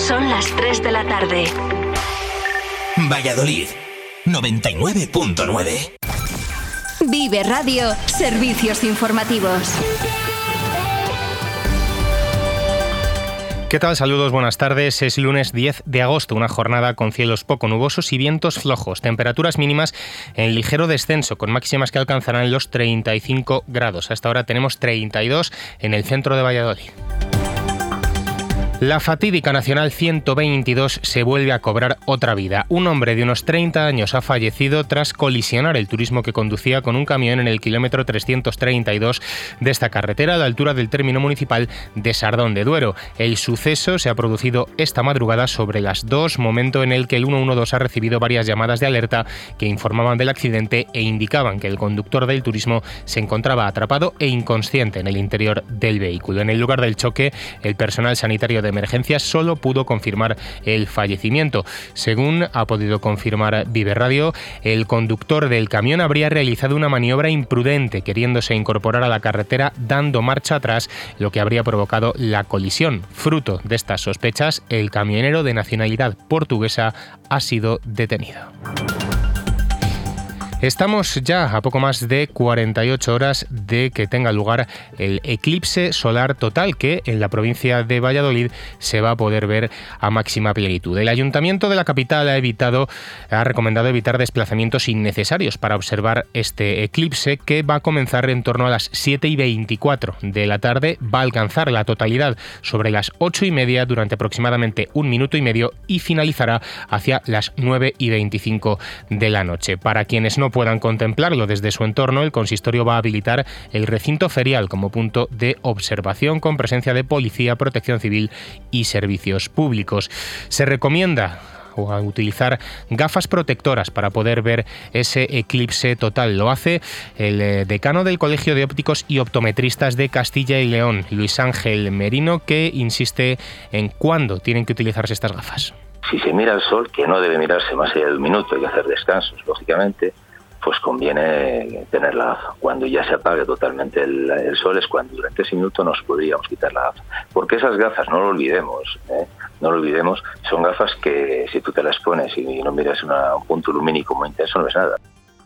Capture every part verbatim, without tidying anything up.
Son las tres de la tarde. Valladolid, noventa y nueve punto nueve. Vive Radio, servicios informativos. ¿Qué tal? Saludos, buenas tardes. Es lunes diez de agosto, una jornada con cielos poco nubosos y vientos flojos. Temperaturas mínimas en ligero descenso, con máximas que alcanzarán los treinta y cinco grados. Hasta ahora tenemos treinta y dos en el centro de Valladolid. La fatídica Nacional ciento veintidós se vuelve a cobrar otra vida. Un hombre de unos treinta años ha fallecido tras colisionar el turismo que conducía con un camión en el kilómetro trescientos treinta y dos de esta carretera a la altura del término municipal de Sardón de Duero. El suceso se ha producido esta madrugada sobre las dos, momento en el que el ciento doce ha recibido varias llamadas de alerta que informaban del accidente e indicaban que el conductor del turismo se encontraba atrapado e inconsciente en el interior del vehículo. En el lugar del choque, el personal sanitario de emergencias solo pudo confirmar el fallecimiento. Según ha podido confirmar Vive Radio, el conductor del camión habría realizado una maniobra imprudente, queriéndose incorporar a la carretera dando marcha atrás, lo que habría provocado la colisión. Fruto de estas sospechas, el camionero de nacionalidad portuguesa ha sido detenido. Estamos ya a poco más de cuarenta y ocho horas de que tenga lugar el eclipse solar total, que en la provincia de Valladolid se va a poder ver a máxima plenitud. El Ayuntamiento de la capital ha evitado, ha recomendado evitar desplazamientos innecesarios para observar este eclipse, que va a comenzar en torno a las siete y veinticuatro de la tarde, va a alcanzar la totalidad sobre las ocho y media durante aproximadamente un minuto y medio y finalizará hacia las nueve y veinticinco de la noche. Para quienes no puedan contemplarlo desde su entorno, el consistorio va a habilitar el recinto ferial como punto de observación con presencia de policía, protección civil y servicios públicos. Se recomienda o a utilizar gafas protectoras para poder ver ese eclipse total. Lo hace el decano del Colegio de Ópticos y Optometristas de Castilla y León, Luis Ángel Merino, que insiste en cuándo tienen que utilizarse estas gafas. Si se mira al sol, que no debe mirarse más allá de un minuto, hay que hacer descansos, lógicamente, pues conviene tener la gafa. Cuando ya se apague totalmente el, el sol es cuando durante ese minuto nos podríamos quitar la gafa. Porque esas gafas, no lo olvidemos, ¿eh? no lo olvidemos, son gafas que si tú te las pones y no miras una, un punto lumínico muy intenso no ves nada.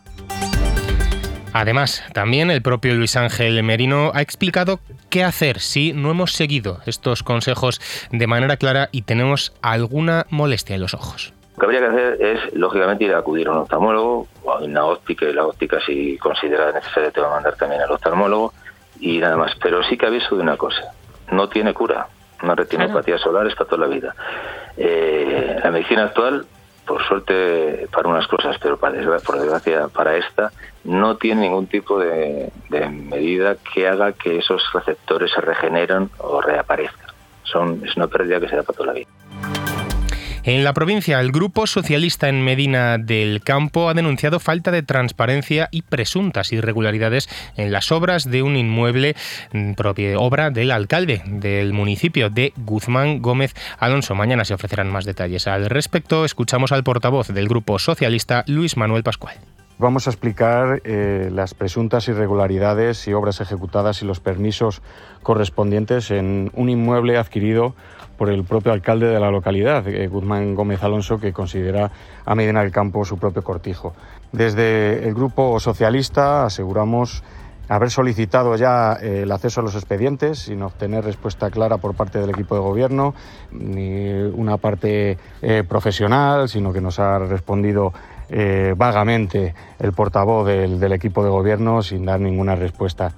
Además, también el propio Luis Ángel Merino ha explicado qué hacer si no hemos seguido estos consejos de manera clara y tenemos alguna molestia en los ojos. Lo que habría que hacer es, lógicamente, ir a acudir a un oftalmólogo o a una óptica, y la óptica, si considera necesario, te va a mandar también al oftalmólogo y nada más. Pero sí que aviso de una cosa, no tiene cura. Una retinopatía claro. solar es para toda la vida. Eh, la medicina actual, por suerte para unas cosas, pero para desgracia, por desgracia para esta, no tiene ningún tipo de, de medida que haga que esos receptores se regeneren o reaparezcan. Son, es una pérdida que se da para toda la vida. En la provincia, el Grupo Socialista en Medina del Campo ha denunciado falta de transparencia y presuntas irregularidades en las obras de un inmueble, propia obra del alcalde del municipio de Guzmán Gómez Alonso. Mañana se ofrecerán más detalles al respecto. Escuchamos al portavoz del Grupo Socialista, Luis Manuel Pascual. Vamos a explicar eh, las presuntas irregularidades y obras ejecutadas y los permisos correspondientes en un inmueble adquirido por el propio alcalde de la localidad, eh, Guzmán Gómez Alonso, que considera a Medina del Campo su propio cortijo. Desde el Grupo Socialista aseguramos haber solicitado ya eh, el acceso a los expedientes sin obtener respuesta clara por parte del equipo de gobierno, ni una parte eh, profesional, sino que nos ha respondido eh, vagamente el portavoz del, del equipo de gobierno sin dar ninguna respuesta.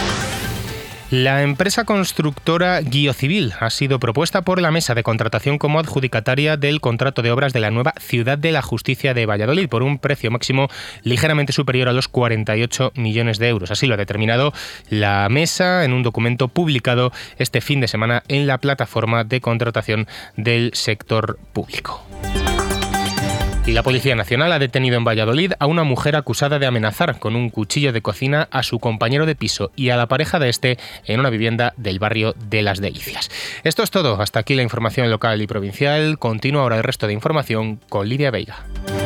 La empresa constructora Guiocivil ha sido propuesta por la mesa de contratación como adjudicataria del contrato de obras de la nueva Ciudad de la Justicia de Valladolid por un precio máximo ligeramente superior a los cuarenta y ocho millones de euros. Así lo ha determinado la mesa en un documento publicado este fin de semana en la plataforma de contratación del sector público. Y la Policía Nacional ha detenido en Valladolid a una mujer acusada de amenazar con un cuchillo de cocina a su compañero de piso y a la pareja de este en una vivienda del barrio de Las Delicias. Esto es todo. Hasta aquí la información local y provincial. Continúa ahora el resto de información con Lidia Veiga.